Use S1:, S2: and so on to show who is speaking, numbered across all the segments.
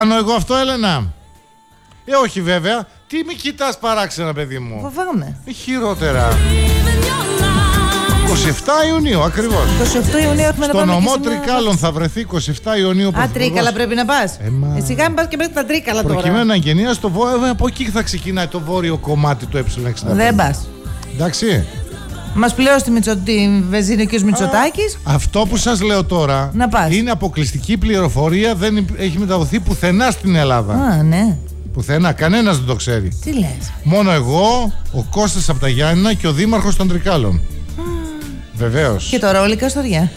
S1: Κάνω εγώ αυτό, Έλενα? Όχι βέβαια. Τι με κοιτάς παράξενα, παιδί μου?
S2: Φοβάμαι.
S1: Χειρότερα. 27 Ιουνίου ακριβώς.
S2: 28 Ιουνίου έχουμε να πάμε.
S1: Στο νομό Τρικάλων θα βρεθεί 27 Ιουνίου.
S2: Τρίκαλα πρέπει να πας. Εσύ είχαμε πας και μέχρι τα Τρίκαλα τώρα.
S1: Προκειμένου να εγγενείας στο βόρειο, από εκεί θα ξεκινάει το βόρειο κομμάτι του Ε65.
S2: Δεν πας.
S1: Εντάξει.
S2: Μας πληρώσει τη βενζίνη ο κ. Μητσοτάκης.
S1: Αυτό που σας λέω τώρα είναι αποκλειστική πληροφορία, δεν έχει μεταδοθεί πουθενά στην Ελλάδα.
S2: Ναι.
S1: Πουθενά, κανένας δεν το ξέρει.
S2: Τι λες?
S1: Μόνο εγώ, ο Κώστας από τα Γιάννηνα και ο Δήμαρχος των Τρικάλων. Βεβαίως.
S2: Και τώρα όλοι Καστοριά.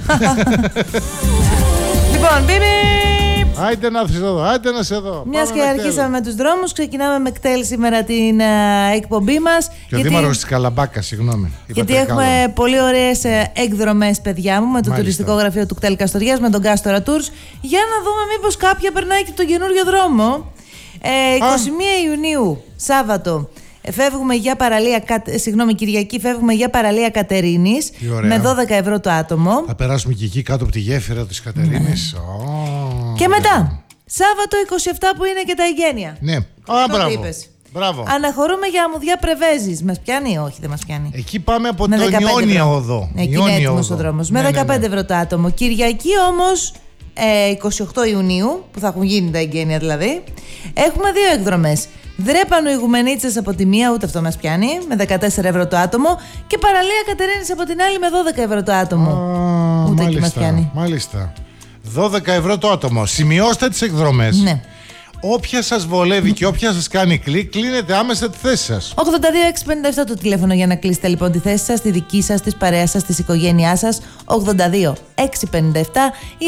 S2: Λοιπόν,
S1: άιτε να σε δω, άιτε να σε δω.
S2: Μιας και αρχίσαμε με τους δρόμους, ξεκινάμε με κτέλ σήμερα την εκπομπή μας.
S1: Και ο Δήμαρχος της Καλαμπάκας, συγγνώμη.
S2: Γιατί έχουμε πολύ ωραίες εκδρομές, παιδιά μου, με το τουριστικό γραφείο του κτέλ Καστοριάς, με τον Κάστορα Tours. Για να δούμε μήπως κάποια περνάει και τον καινούριο δρόμο. 21 Ιουνίου, Σάββατο. Φεύγουμε για παραλία, Κυριακή φεύγουμε για παραλία Κατερίνης με 12 ευρώ το άτομο.
S1: Θα περάσουμε και εκεί κάτω από τη γέφυρα της Κατερίνης.
S2: Και μετά, Σάββατο 27 που είναι και τα εγγένεια.
S1: Ναι, μπράβο.
S2: Αναχωρούμε για Αμμουδιά Πρεβέζης. Μας πιάνει? Όχι, δεν μας πιάνει.
S1: Εκεί πάμε από τον Ιόνια Οδό.
S2: Εκεί είναι έτοιμος ο δρόμος. Με 15 ευρώ το άτομο. Κυριακή όμως, 28 Ιουνίου, που θα έχουν γίνει τα εγγένεια δηλαδή, έχουμε δύο εκδρομές. Δρέπανο Ιγουμενίτσες από τη μία, ούτε αυτό μας πιάνει, με 14 ευρώ το άτομο. Και παραλία Κατερίνης από την άλλη με 12 ευρώ το άτομο. Ούτε εκεί μας πιάνει.
S1: Μάλιστα. 12 ευρώ το άτομο. Σημειώστε τις εκδρομές.
S2: Ναι.
S1: Όποια σας βολεύει και όποια σας κάνει κλικ, κλείνετε άμεσα τη θέση σας.
S2: 82-657 το τηλέφωνο για να κλείσετε λοιπόν τη θέση σας, τη δική σας, της παρέας σας, της οικογένειάς σας. 82-657 ή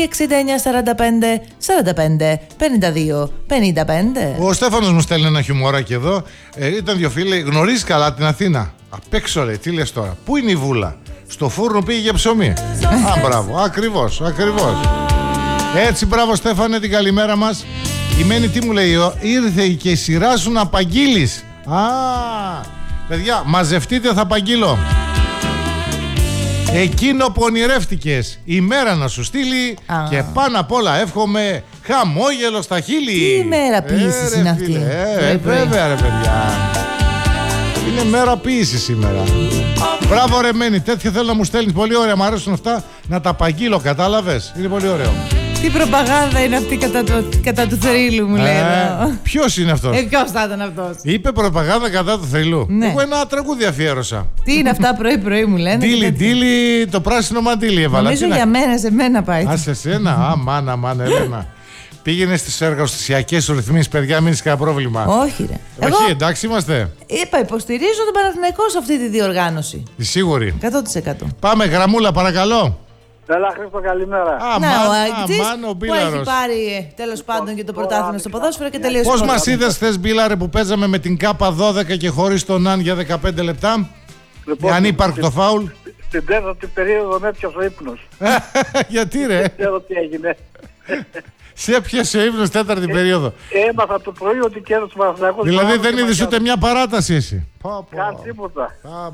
S2: 6945-45-52-55.
S1: Ο Στέφανος μου στέλνει ένα χιουμοράκι εδώ. Ήταν δύο φίλοι. Γνωρίζεις καλά την Αθήνα? Απ' έξω ρε, τι λες τώρα? Πού είναι η Βούλα? Στο φούρνο πήγε για ψωμί. Μπράβο, ακριβώς. Έτσι, μπράβο Στέφανε, την καλημέρα μας. Η Μένη τι μου λέει? Ήρθε και η σειρά σου να απαγγείλεις. Παιδιά, μαζευτείτε, θα απαγγείλω. Εκείνο που ονειρεύτηκες η μέρα να σου στείλει. Και πάνω απ' όλα εύχομαι χαμόγελο στα χείλη.
S2: Τι ημέρα ποίησης είναι αυτή?
S1: Βέβαια ρε παιδιά. Είναι μέρα ποίησης σήμερα. Μπράβο ρε Μένη, τέτοια θέλω να μου στέλνεις. Πολύ ωραία, μου αρέσουν αυτά. Να τα απαγγείλω, κατάλαβες? Είναι πολύ ωραίο.
S2: Τι προπαγάνδα είναι αυτή κατά του θρύλου, μου λέει εδώ.
S1: Ποιος είναι αυτός?
S2: Ποιος θα ήταν αυτός?
S1: Είπε προπαγάνδα κατά του θρύλου.
S2: Ναι.
S1: Εγώ ένα τραγούδι αφιέρωσα.
S2: Τι είναι αυτά πρωί-πρωί, μου λένε.
S1: Ντίλι, το πράσινο μαντίλι έβαλα.
S2: Νομίζω για μένα, σε μένα πάει.
S1: Σε σένα, μάνα, Έλενα. Πήγαινε στις εργοστασιακές ρυθμίσεις, παιδιά, μην έχεις κανένα πρόβλημα.
S2: Όχι, ρε.
S1: Όχι, εντάξει είμαστε.
S2: Είπα, υποστηρίζω τον Παναθηναϊκό σε αυτή τη διοργάνωση.
S1: Σίγουρη.
S2: 100%.
S1: Πάμε, γραμμούλα, παρακαλώ.
S3: Έλα Χρήστο, καλημέρα.
S2: Ο Αγκτής που έχει πάρει τέλος πάντων και το πρωτάθλημα στο ποδόσφαιρο και τελείωσε.
S1: Πώς μας είδες χθες, Μπίλαρε, που παίζαμε με την ΚΑΠΑ 12 και χωρίς τον Αν για 15 λεπτά?
S3: Λοιπόν,
S1: ανύπαρκτο φάουλ.
S3: Στην τέταρτη περίοδο με έπιασε ο ύπνος.
S1: Γιατί ρε?
S3: Δεν ξέρω τι έγινε.
S1: Σε έπιασε ο ύπνος τέταρτη περίοδο.
S3: Έμαθα το πρωί ότι κέρδισε ο Παναθηναϊκός.
S1: Δηλαδή δεν είδες ούτε μια παράταση εσύ?
S3: Καν τίποτα.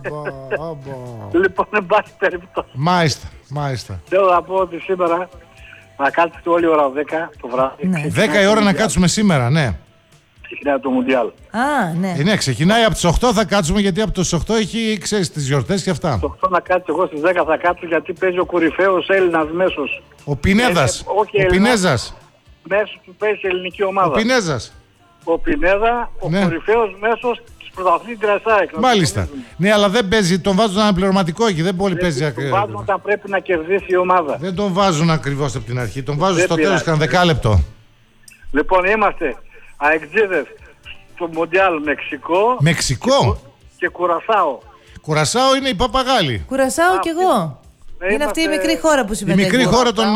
S1: Λοιπόν,
S3: εν πάση περιπτώσει.
S1: Μάλιστα.
S3: Θέλω να πω ότι σήμερα να κάτσετε όλη ώρα 10 το βράδυ.
S1: 10 η ώρα να κάτσουμε σήμερα, ναι.
S3: Ξεκινάει το Μουντιάλ.
S2: Ναι.
S1: Ξεκινάει από τις 8 θα κάτσουμε, γιατί από τις 8 έχει, ξέρεις, τις γιορτές και αυτά.
S3: Στο 8 να κάτσει, εγώ στις 10 θα κάτσω, γιατί παίζει ο κορυφαίος Έλληνας μέσος.
S1: Ο Πινέδας. Ο Πινέζας.
S3: Μέσος που παίζει σε ελληνική ομάδα.
S1: Ο Πινέζας.
S3: Ο Πινέδα, ο κορυφαίος μέσος της πρωταθλήτριας ΑΕΚ.
S1: Μάλιστα. Ναι, αλλά δεν παίζει, τον βάζουν αναπληρωματικό εκεί, δεν πολύ παίζει
S3: ακριβώς. Τον βάζουν όταν πρέπει να κερδίσει η ομάδα.
S1: Δεν τον βάζουν ακριβώς από την αρχή, τον βάζουν στο τέλος, κανένα δεκάλεπτο.
S3: Λοιπόν, είμαστε αεκτζίδες στο Μοντιάλ
S1: Μεξικό
S3: και Κουρασάο.
S1: Κουρασάο είναι η Παπαγάλη.
S2: Κουρασάο κι εγώ. Είναι αυτή η μικρή χώρα που συμμετέχει.
S1: Η μικρή χώρα των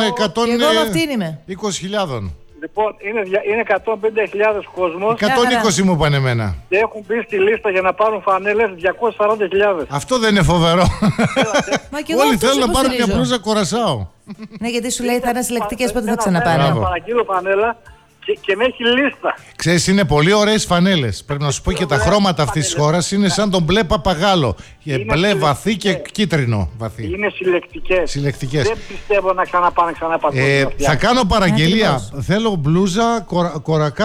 S2: 120.000.
S3: Λοιπόν, είναι 150.000 κόσμος.
S1: 120 μου είπαν εμένα.
S3: Και έχουν μπει στη λίστα για να πάρουν φανέλες 240.000.
S1: Αυτό δεν είναι φοβερό? Όλοι θέλουν να πάρουν μια μπλούζα Κουρασάο.
S2: Ναι, γιατί σου λέει θα είναι συλλεκτικές, πότε θα ξαναπάρει.
S3: Θα παραγγείλω φανέλα Και με έχει λίστα.
S1: Ξέρεις, είναι πολύ ωραίες φανέλες. Πρέπει να σου πω και τα χρώματα αυτής της χώρας είναι σαν τον μπλε παπαγάλο. Μπλε βαθύ και κίτρινο βαθύ.
S3: Είναι συλλεκτικές. Δεν πιστεύω να ξαναπάνε ξανά παγκόσμια.
S1: Θα κάνω παραγγελία. Θέλω μπλούζα κορακά.